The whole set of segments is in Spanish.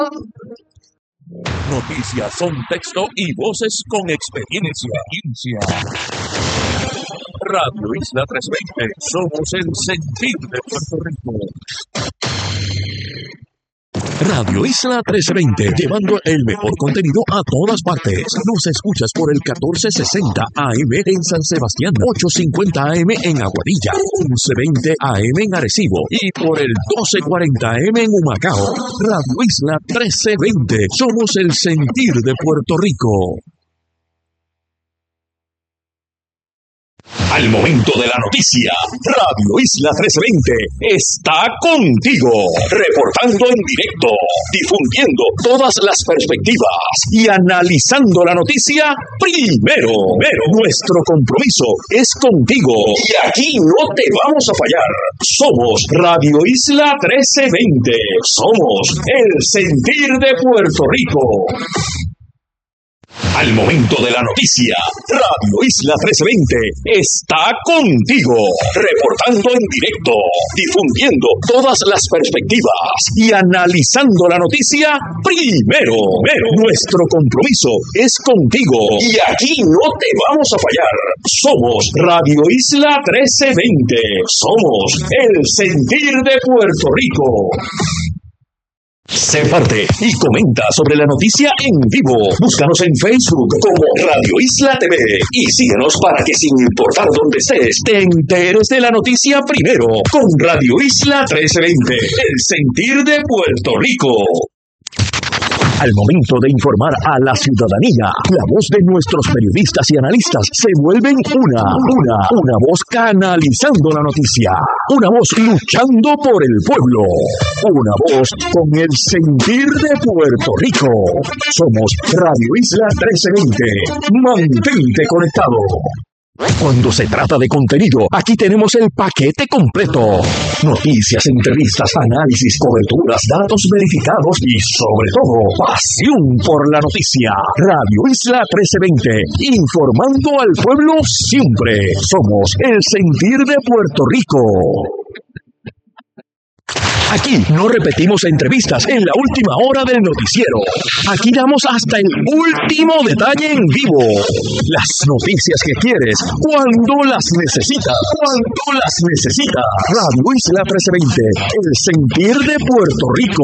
Noticias son texto y voces con experiencia. Radio Isla 320, somos el sentir de Puerto Rico. Radio Isla 1320, llevando el mejor contenido a todas partes. Nos escuchas por el 1460 AM en San Sebastián, 850 AM en Aguadilla, 1120 AM en Arecibo y por el 1240 AM en Humacao. Radio Isla 1320, somos el sentir de Puerto Rico. Al momento de la noticia, Radio Isla 1320 está contigo, reportando en directo, difundiendo todas las perspectivas y analizando la noticia primero. Nuestro compromiso es contigo y aquí no te vamos a fallar. Somos Radio Isla 1320, somos el sentir de Puerto Rico. Al momento de la noticia, Radio Isla 1320 está contigo, reportando en directo, difundiendo todas las perspectivas y analizando la noticia primero. Nuestro compromiso es contigo y aquí no te vamos a fallar. Somos Radio Isla 1320, somos el sentir de Puerto Rico. Sé parte y comenta sobre la noticia en vivo. Búscanos en Facebook como Radio Isla TV y síguenos para que sin importar dónde estés, te enteres de la noticia primero con Radio Isla 1320, el sentir de Puerto Rico. Al momento de informar a la ciudadanía, la voz de nuestros periodistas y analistas se vuelven una voz canalizando la noticia, una voz luchando por el pueblo, una voz con el sentir de Puerto Rico. Somos Radio Isla 1320. Mantente conectado. Cuando se trata de contenido, aquí tenemos el paquete completo. Noticias, entrevistas, análisis, coberturas, datos verificados y, sobre todo, pasión por la noticia. Radio Isla 1320, informando al pueblo siempre. Somos el sentir de Puerto Rico. Aquí no repetimos entrevistas en la última hora del noticiero. Aquí damos hasta el último detalle en vivo. Las noticias que quieres, cuando las necesitas. Radio Isla 1320, el sentir de Puerto Rico.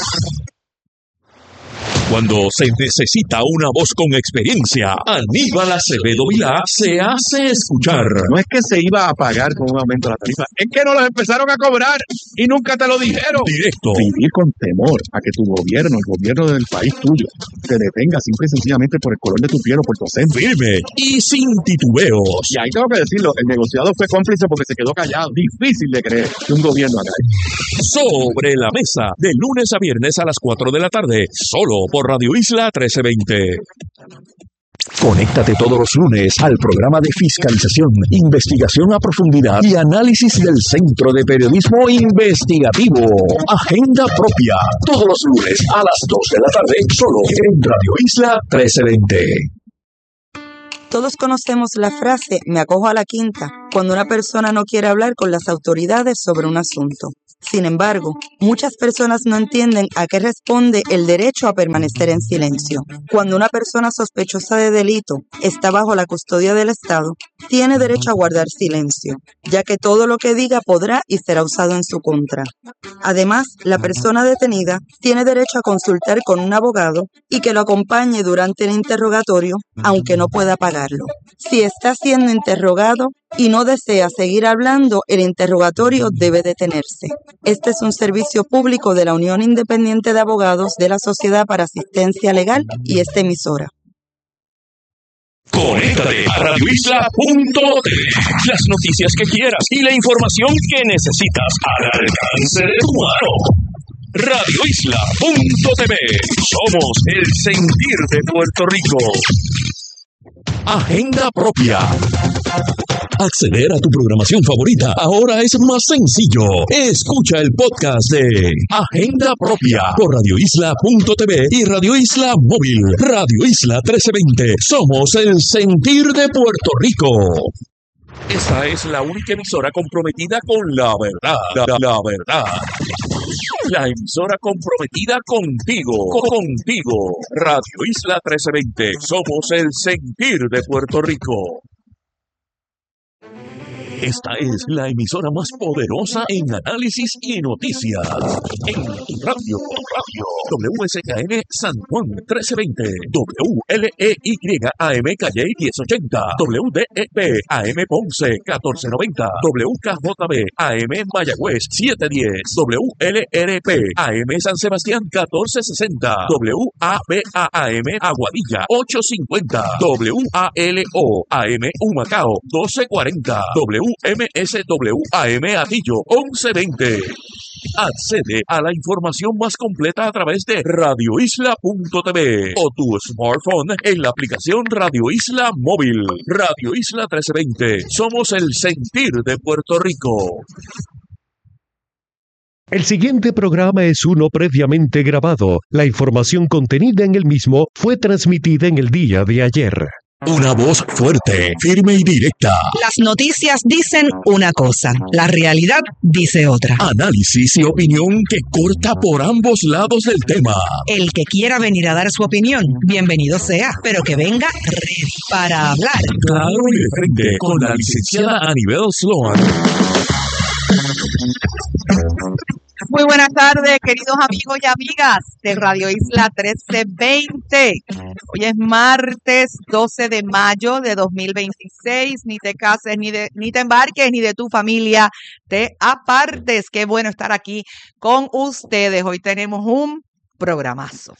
Cuando se necesita una voz con experiencia, Aníbal Acevedo Vilá se hace escuchar. No es que se iba a pagar con un aumento de la tarifa, es que no los empezaron a cobrar y nunca te lo dijeron. Directo. Vivir con temor a que tu gobierno, el gobierno del país tuyo, te detenga simple y sencillamente por el color de tu piel o por tu acento. Firme y sin titubeos. Y ahí tengo que decirlo, el negociado fue cómplice porque se quedó callado. Difícil de creer que un gobierno haga eso. Sobre la mesa, de lunes a viernes a las 4 de la tarde, solo por Radio Isla 1320. Conéctate todos los lunes al programa de fiscalización, investigación a profundidad y análisis del Centro de Periodismo Investigativo. Agenda Propia. Todos los lunes a las 2 de la tarde, solo en Radio Isla 1320. Todos conocemos la frase "me acojo a la quinta" cuando una persona no quiere hablar con las autoridades sobre un asunto. Sin embargo, muchas personas no entienden a qué responde el derecho a permanecer en silencio. Cuando una persona sospechosa de delito está bajo la custodia del Estado, tiene derecho a guardar silencio, ya que todo lo que diga podrá y será usado en su contra. Además, la persona detenida tiene derecho a consultar con un abogado y que lo acompañe durante el interrogatorio, aunque no pueda pagarlo. Si está siendo interrogado y no desea seguir hablando, el interrogatorio debe detenerse. Este es un servicio público de la Unión Independiente de Abogados de la Sociedad para Asistencia Legal y esta emisora. Conéctate a radioisla.tv. Las noticias que quieras y la información que necesitas al alcance de tu mano. radioisla.tv. Somos el sentir de Puerto Rico. Agenda Propia. Acceder a tu programación favorita ahora es más sencillo. Escucha el podcast de Agenda Propia por radioisla.tv y Radio Isla Móvil. Radio Isla 1320. Somos el sentir de Puerto Rico. Esta es la única emisora comprometida con la verdad. La verdad. La emisora comprometida contigo. Radio Isla 1320. Somos el sentir de Puerto Rico. Esta es la emisora más poderosa en análisis y noticias. En tu radio. WSKN San Juan 1320. WLEYAM Calle 1080. WDEP AM Ponce 1490. WKJB AM Mayagüez 710. WLRP AM San Sebastián 1460. WABA-AM Aguadilla 850. WALO AM Humacao 1240. MSWAM Atillo 1120. Accede a la información más completa a través de radioisla.tv o tu smartphone en la aplicación Radio Isla Móvil. Radio Isla 1320. Somos el sentir de Puerto Rico. El siguiente programa es uno previamente grabado. La información contenida en el mismo fue transmitida en el día de ayer. Una voz fuerte, firme y directa. Las noticias dicen una cosa, la realidad dice otra. Análisis y opinión que corta por ambos lados del tema. El que quiera venir a dar su opinión, bienvenido sea, pero que venga ready para hablar. Claro y de frente, con la licenciada Anibel Sloan. Muy buenas tardes, queridos amigos y amigas de Radio Isla 1320. Hoy es martes 12 de mayo de 2026. Ni te cases, ni te embarques, ni de tu familia te apartes. Qué bueno estar aquí con ustedes. Hoy tenemos un programazo,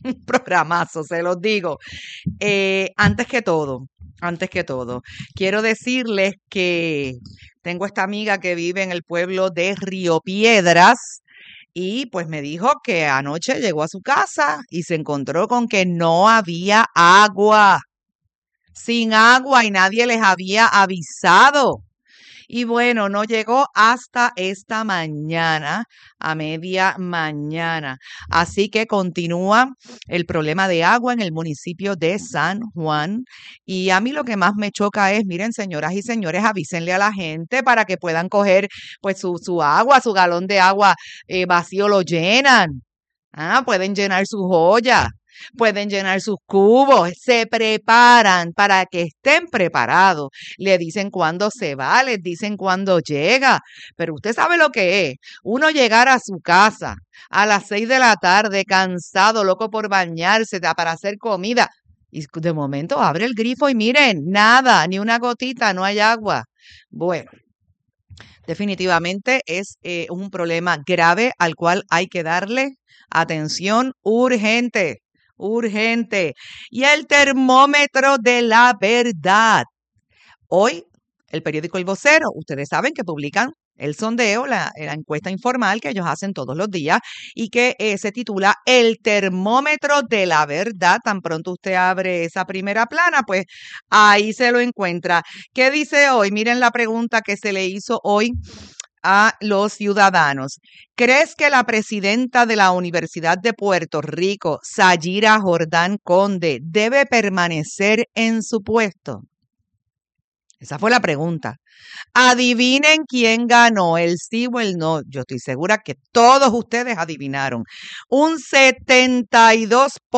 se los digo. Antes que todo, quiero decirles que tengo esta amiga que vive en el pueblo de Río Piedras y pues me dijo que anoche llegó a su casa y se encontró con que no había agua, sin agua y nadie les había avisado. Y bueno, no llegó hasta esta mañana, a media mañana. Así que continúa el problema de agua en el municipio de San Juan. Y a mí lo que más me choca es, miren, señoras y señores, avísenle a la gente para que puedan coger pues su agua, su galón de agua vacío lo llenan. Pueden llenar sus ollas. Pueden llenar sus cubos, se preparan para que estén preparados. Le dicen cuándo se va, les dicen cuándo llega. Pero usted sabe lo que es. Uno llegar a su casa a las 6 de la tarde, cansado, loco por bañarse, para hacer comida. Y de momento abre el grifo y miren, nada, ni una gotita, no hay agua. Bueno, definitivamente es un problema grave al cual hay que darle atención urgente. Y el termómetro de la verdad. Hoy, el periódico El Vocero, ustedes saben que publican el sondeo, la encuesta informal que ellos hacen todos los días y que se titula El termómetro de la verdad. Tan pronto usted abre esa primera plana, pues ahí se lo encuentra. ¿Qué dice hoy? Miren la pregunta que se le hizo hoy a los ciudadanos. ¿Crees que la presidenta de la Universidad de Puerto Rico, Sayira Jordán Conde, debe permanecer en su puesto? Esa fue la pregunta. Adivinen quién ganó, el sí o el no. Yo estoy segura que todos ustedes adivinaron. Un 72%